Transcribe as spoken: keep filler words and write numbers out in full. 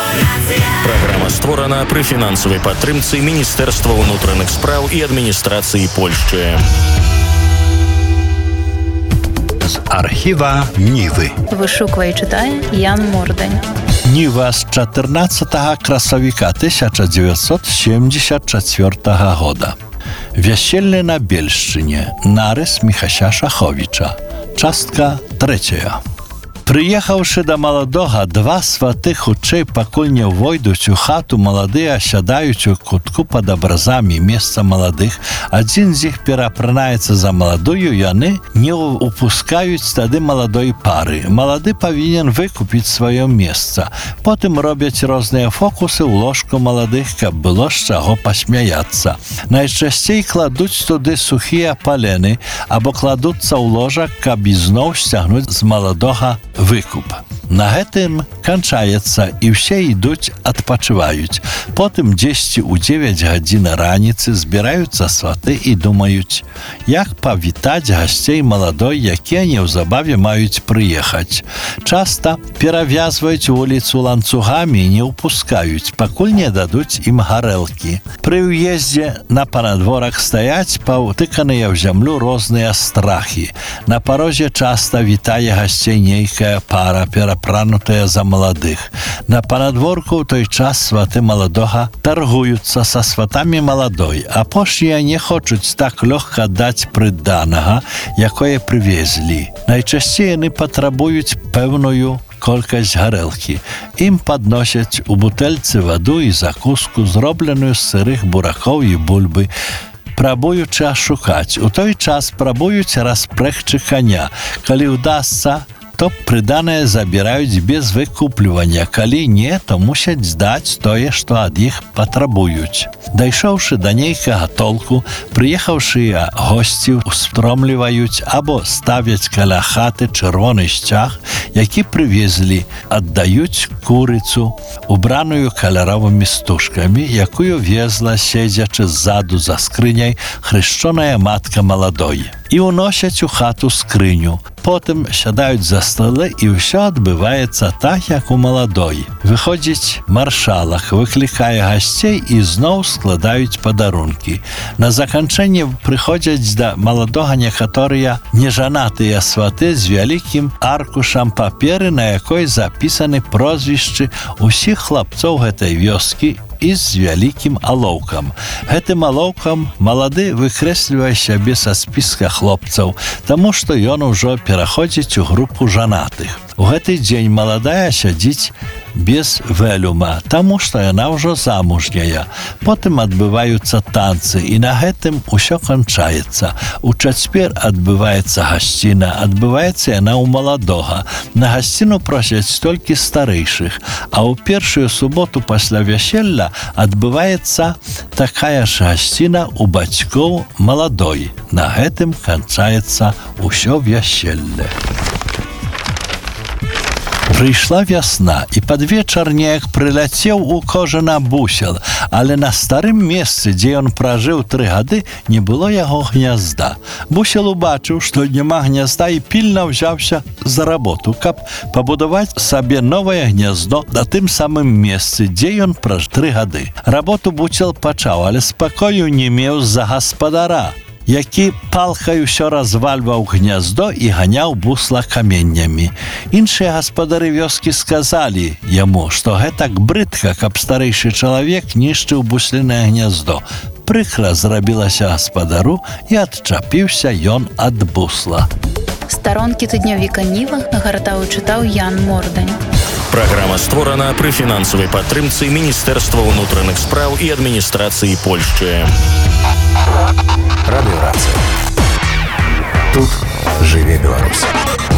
Праграма створана пры фінансавай падтрымцы Міністэрства ўнутраных спраў і адміністрацыі Польшчы. З архіва Нівы. Вышуквае і чытае Ян Мордань. Ніва з чатырнаццатага красавіка тысяча дзевяцьсот семьдесят чацвёртага года. Вяселле на Бельшчыне. Нарыс Міхася Шаховіча. Частка трэцяя. Прыехаўшы да маладога, два сваты хутчэй пакуль не ўвойдуць у хату, маладыя сядаюць у кутку пад абразамі месца маладых. Адзін з іх перапранаецца за маладую, яны не упускаюць тады маладой пары. Малады павінен выкупіць сваё месца. Потым робяць розныя фокусы ў ложку маладых, каб было з чаго пасмяяцца. Найчасцей кладуць туды сухія палены або кладуцца ў ложак, каб ізноў сцягнуць з маладога выкуп. На гэтым канчаецца, і ўсе ідуць адпачываюць. Потым дзесьці ў дзевяць гадзін раніцы збіраюцца сваты і думаюць, як павітаць гасцей маладой, якія неўзабаве маюць прыехаць. Часта перавязваюць вуліцу ланцугамі і не ўпускаюць, пакуль не дадуць ім гарэлкі. Пры ўездзе на панадворах стаяць паўтыканыя ў зямлю розныя страхі. На парозе часта вітае гасцей нейкая пара, перапранутая за маладых. На панадворку ў той час сваты маладога таргуюцца са сватамі маладой. Апошнія не хочуць так лёгка даць прыданага, якое прывезлі. Найчасцей яны патрабуюць пэўную колькасць гарэлкі. Ім падносяць у бутэльцы ваду і закуску, зробленую з сырых буракоў і бульбы, прабуючы ашукаць. У той час прабуюць распрэгчы каня. Калі ўдасца, то прыданае забіраюць без выкуплівання. Калі не, то мусяць здаць тое, што ад іх патрабуюць. Дайшоўшы да нейкага толку, прыехаўшыя госці устромліваюць або ставяць каля хаты чырвоны сцяг, які прывезлі, аддаюць курыцу, убраную каляровымі стужкамі, якую везла, седзячы ззаду за скрыняй, хрышчоная матка маладой. І ўносяць у хату скрыню. Потым сядаюць за столы, і ўсё адбываецца так, як у маладой. Выходзіць маршалак, выклікае гасцей і зноў складаюць падарункі. На заканчэнне прыходзяць да маладога некаторыя нежанатыя сваты з вялікім аркушам паперы, на якой запісаны прозвішчы ўсіх хлапцоў гэтай вёскі і з вялікім алоўкам. Гэтым алоўкам малады выкрэслівае сябе са спіска хлопцаў, таму што ён ужо пераходзіць у групу жанатых. У гэты дзень маладая сядзіць без вэлюма, таму што яна ўжо замужняя. Потым адбываюцца танцы, і на гэтым усё канчаецца. У чацвер адбываецца гасціна, адбываецца яна ў маладога. На гасціну просяць толькі старэйшых, а ў першую суботу пасля вяселля адбываецца такая ж гасціна ў бацькоў маладой. На гэтым канчаецца ўсё вяселле. Прыйшла вясна, і пад вечар неяк прыляцеў у кожана бусел, але на старым месцы, дзе ён пражыў тры гады, не было яго гнязда. Бусел убачыў, што няма гнязда, і пільна ўзяўся за работу, каб пабудаваць сабе новае гняздо на тым самым месцы, дзе ён пражыў тры гады. Работу бусел пачаў, але спакою не меў з-за гаспадара, які палкай усё развальваў гняздо і ганяў бусла каменнямі. Іншыя гаспадары вёскі сказалі яму, што гэтак брыдка, каб старэйшы чалавек нішчыў буслінае гняздо. Прыкра зрабілася гаспадару, і адчапіўся ён ад бусла. Старонкі тыднёвіка Ніва нагартаў і чытаў Ян Мордань. Праграма створана пры фінансавай падтрымцы Міністэрства ўнутраных спраў і адміністрацыі Польшчы. Радыёрацыя. Тут жыве Беларусь.